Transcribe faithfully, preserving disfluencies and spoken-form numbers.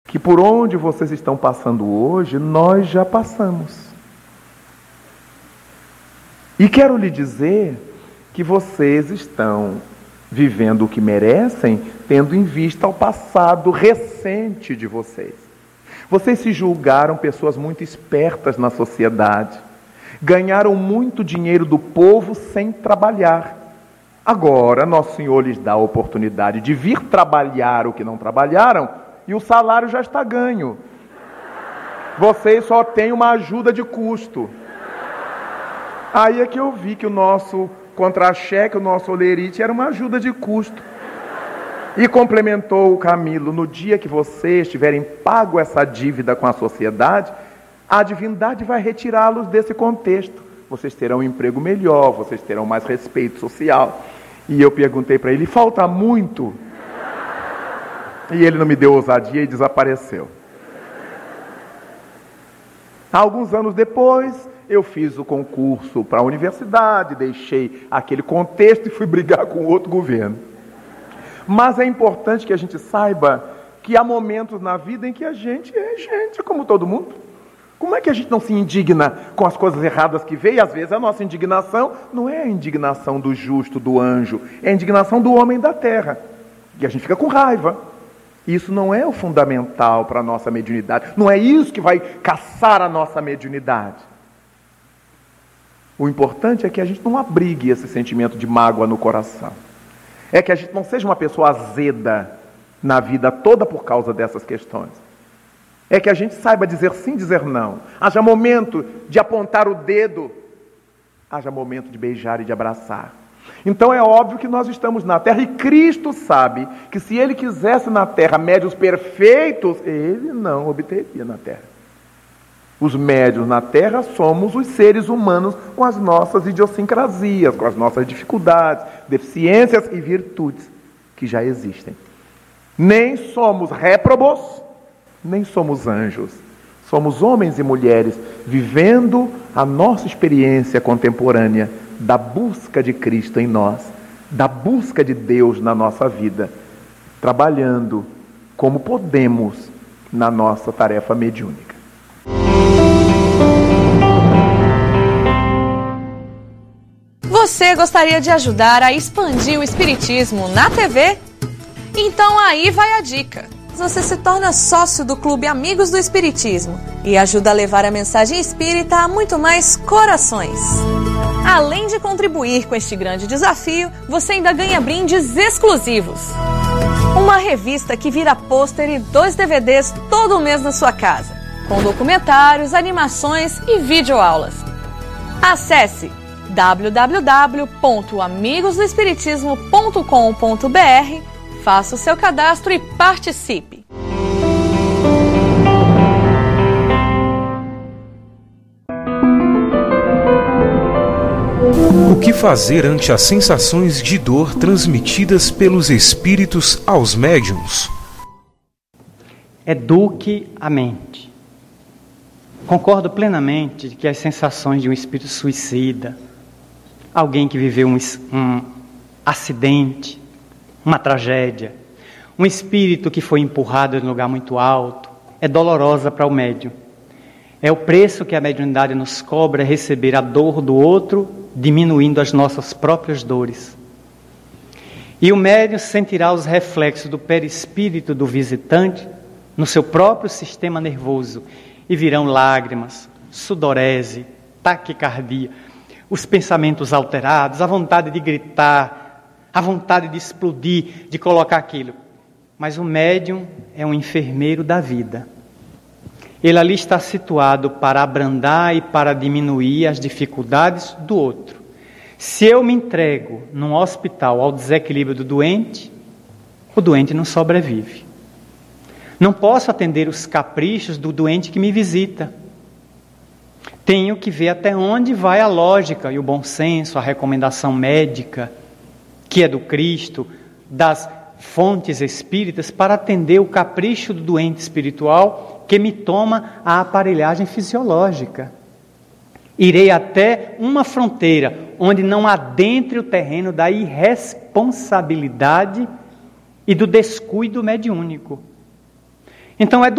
que por onde vocês estão passando hoje, nós já passamos. E quero lhe dizer que vocês estão vivendo o que merecem, tendo em vista o passado recente de vocês. Vocês se julgaram pessoas muito espertas na sociedade, ganharam muito dinheiro do povo sem trabalhar. Agora, Nosso Senhor lhes dá a oportunidade de vir trabalhar o que não trabalharam, e o salário já está ganho. Vocês só têm uma ajuda de custo. Aí é que eu vi que o nosso contra-cheque, o nosso olerite, era uma ajuda de custo. E complementou o Camilo: no dia que vocês tiverem pago essa dívida com a sociedade, a divindade vai retirá-los desse contexto. Vocês terão um emprego melhor, vocês terão mais respeito social. E eu perguntei para ele: falta muito? E ele não me deu ousadia e desapareceu. Alguns anos depois, eu fiz o concurso para a universidade, deixei aquele contexto e fui brigar com outro governo. Mas é importante que a gente saiba que há momentos na vida em que a gente é gente, como todo mundo. Como é que a gente não se indigna com as coisas erradas que vê? E às vezes a nossa indignação não é a indignação do justo, do anjo, é a indignação do homem da terra. E a gente fica com raiva. Isso não é o fundamental para a nossa mediunidade. Não é isso que vai caçar a nossa mediunidade. O importante é que a gente não abrigue esse sentimento de mágoa no coração. É que a gente não seja uma pessoa azeda na vida toda por causa dessas questões. É que a gente saiba dizer sim, dizer não. Haja momento de apontar o dedo, haja momento de beijar e de abraçar. Então é óbvio que nós estamos na Terra, e Cristo sabe que se Ele quisesse na Terra médios perfeitos, Ele não obteria na Terra. Os médios na Terra somos os seres humanos com as nossas idiosincrasias, com as nossas dificuldades, deficiências e virtudes que já existem. Nem somos réprobos, nem somos anjos. Somos homens e mulheres vivendo a nossa experiência contemporânea da busca de Cristo em nós, da busca de Deus na nossa vida, trabalhando como podemos na nossa tarefa mediúnica. Você gostaria de ajudar a expandir o Espiritismo na T V? Então aí vai a dica. Você se torna sócio do Clube Amigos do Espiritismo e ajuda a levar a mensagem espírita a muito mais corações. Além de contribuir com este grande desafio, você ainda ganha brindes exclusivos. Uma revista que vira pôster e dois D V Ds todo mês na sua casa, com documentários, animações e videoaulas. Acesse w w w ponto amigos do espiritismo ponto com ponto b r, faça o seu cadastro e participe. O que fazer ante as sensações de dor transmitidas pelos espíritos aos médiuns? Eduque a mente. Concordo plenamente de que as sensações de um espírito suicida, alguém que viveu um, um acidente, uma tragédia, um espírito que foi empurrado em um lugar muito alto, é dolorosa para o médium. É o preço que a mediunidade nos cobra, receber a dor do outro, diminuindo as nossas próprias dores. E o médium sentirá os reflexos do perispírito do visitante no seu próprio sistema nervoso, e virão lágrimas, sudorese, taquicardia, os pensamentos alterados, a vontade de gritar, a vontade de explodir, de colocar aquilo. Mas o médium é um enfermeiro da vida. Ele ali está situado para abrandar e para diminuir as dificuldades do outro. Se eu me entrego num hospital ao desequilíbrio do doente, o doente não sobrevive. Não posso atender os caprichos do doente que me visita. Tenho que ver até onde vai a lógica e o bom senso, a recomendação médica, que é do Cristo, das fontes espíritas, para atender o capricho do doente espiritual que me toma a aparelhagem fisiológica. Irei até uma fronteira onde não adentre o terreno da irresponsabilidade e do descuido mediúnico. Então é do